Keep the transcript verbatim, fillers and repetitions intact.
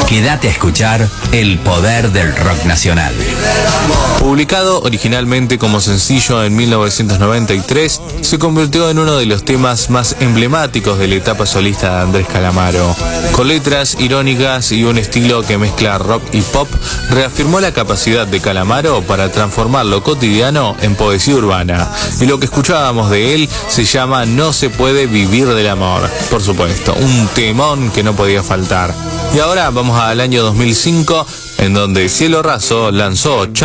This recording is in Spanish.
Quédate a escuchar El Poder del Rock Nacional. Publicado originalmente como sencillo en mil novecientos noventa y tres, se convirtió en uno de los temas más emblemáticos de la etapa solista de Andrés Calamaro. Con letras irónicas y un estilo que mezcla rock y pop, reafirmó la capacidad de Calamaro para transformar lo cotidiano en poesía urbana. Y lo que escuchábamos de él se llama No se puede vivir del amor. Por supuesto, un temón que no podía faltar. Y ahora vamos al año dos mil cinco, en donde Cielo Raso lanzó